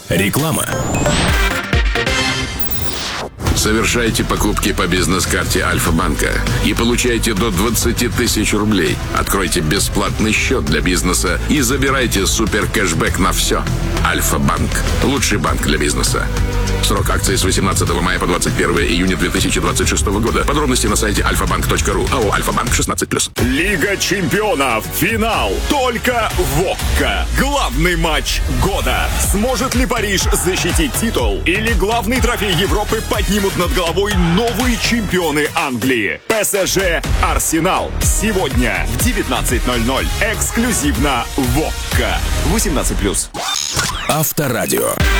Реклама. Совершайте покупки по бизнес-карте Альфа-банка и получайте до 20 тысяч рублей. Откройте бесплатный счет для бизнеса и забирайте супер-кэшбэк на все. Альфа-банк. Лучший банк для бизнеса. Срок акции с 18 мая по 21 июня 2026 года. Подробности на сайте alfabank.ru. АО «Альфа-банк» 16+. Лига чемпионов. Финал. Только в ОККО. Главный матч года. Сможет ли Париж защитить титул? Или главный трофей Европы поднимут над головой новые чемпионы Англии? ПСЖ Арсенал. Сегодня в 19:00. Эксклюзивно в ОККО. 18+. Авторадио.